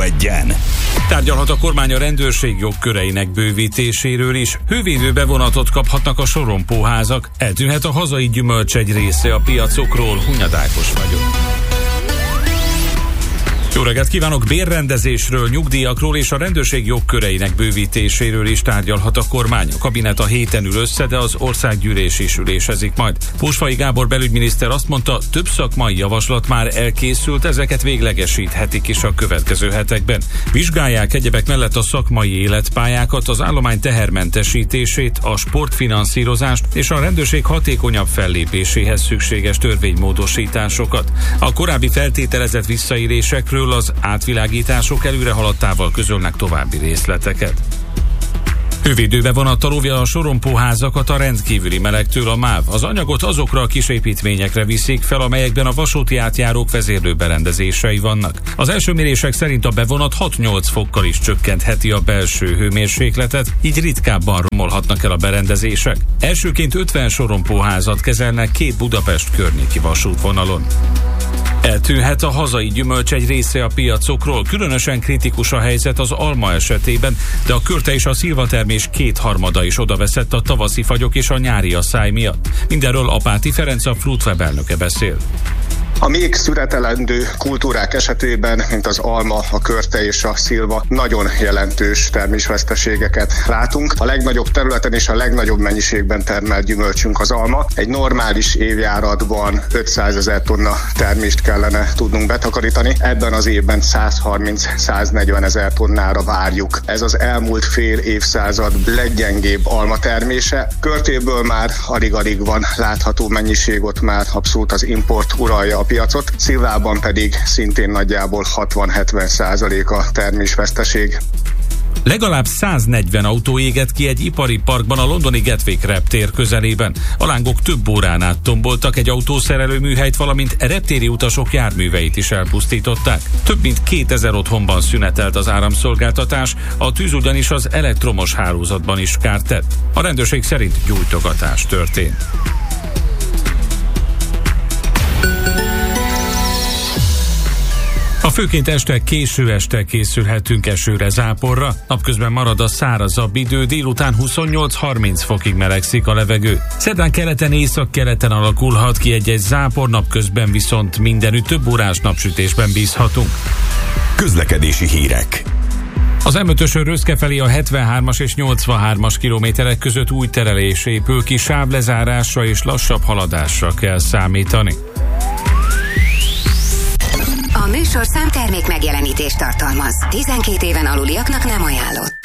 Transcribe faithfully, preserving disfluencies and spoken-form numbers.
egyen. Tárgyalhat a kormány a rendőrség jogköreinek bővítéséről is. Hővédő bevonatot kaphatnak a sorompóházak. Eltűnhet a hazai gyümölcs egy része a piacokról. Hunyadákos vagyok. Jó reggelt kívánok! Bérrendezésről, nyugdíjakról és a rendőrség jogköreinek bővítéséről is tárgyalhat a kormány. A kabinet a héten ül össze, de az országgyűlés is ülésezik majd. Pósfai Gábor belügyminiszter azt mondta, több szakmai javaslat már elkészült, ezeket véglegesíthetik is a következő hetekben. Vizsgálják egyebek mellett a szakmai életpályákat, az állomány tehermentesítését, a sportfinanszírozást és a rendőrség hatékonyabb fellépéséhez szükséges törvénymódosításokat. A korábbi feltételezett visszaélésekről az átvilágítások előre haladtával közölnek további részleteket. Hővédőbe vonattal óvja a sorompóházakat a rendkívüli melegtől a MÁV. Az anyagot azokra a kisépítményekre viszik fel, amelyekben a vasúti átjárók vezérlőberendezései vannak. Az első mérések szerint a bevonat hat-nyolc fokkal is csökkentheti a belső hőmérsékletet, így ritkábban romolhatnak el a berendezések. Elsőként ötven sorompóházat kezelnek két Budapest környéki vasútvonalon. Eltűnhet a hazai gyümölcs egy része a piacokról, különösen kritikus a helyzet az alma esetében, de a körte és a szilvatermés kétharmada is odaveszett a tavaszi fagyok és a nyári asszály miatt. Mindenről Apáti Ferenc, a Fruitweb elnöke beszél. A még szüretelendő kultúrák esetében, mint az alma, a körte és a szilva, nagyon jelentős termésveszteségeket látunk. A legnagyobb területen és a legnagyobb mennyiségben termelt gyümölcsünk az alma. Egy normális évjáratban ötszázezer tonna termést kellene tudnunk betakarítani. Ebben az évben százharminc-száznegyven ezer tonnára várjuk. Ez az elmúlt fél évszázad leggyengébb alma termése. Körtéből már alig-alig van látható mennyiség, ott már abszolút az import uralja a piacot, szilvában pedig szintén nagyjából hatvan-hetven százalék a termésveszteség. Legalább száznegyven autó égett ki egy ipari parkban a londoni Gatwick reptér közelében. A lángok több órán át tomboltak, egy autószerelő műhelyt, valamint reptéri utasok járműveit is elpusztították. Több mint kétezer otthonban szünetelt az áramszolgáltatás, a tűz ugyanis az elektromos hálózatban is kárt tett. A rendőrség szerint gyújtogatás történt. A főként este, késő este készülhetünk esőre, záporra. Napközben marad a szárazabb idő, délután huszonnyolc-harminc fokig melegszik a levegő. Szerdán keleten, északkeleten alakulhat ki egy-egy zápor, napközben viszont mindenütt több órás napsütésben bízhatunk. Közlekedési hírek. Az em ötösön Röszke felé a hetvenhármas és nyolcvanhármas kilométerek között új terelés épül ki, sávlezárásra és lassabb haladásra kell számítani. A műsorszám termék megjelenítést tartalmaz. tizenkét éven aluliaknak nem ajánlott.